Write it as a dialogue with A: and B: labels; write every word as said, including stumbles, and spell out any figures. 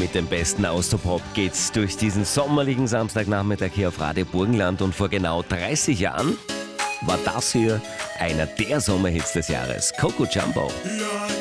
A: Mit dem besten Austropop geht's durch diesen sommerlichen Samstagnachmittag hier auf Radio Burgenland. Und vor genau dreißig Jahren war das hier einer der Sommerhits des Jahres. Coco Jumbo.
B: Ja.